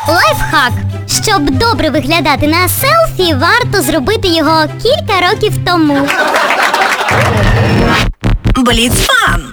Лайфхак. Щоб добре виглядати на селфі, варто зробити його кілька років тому. Бліц-фан!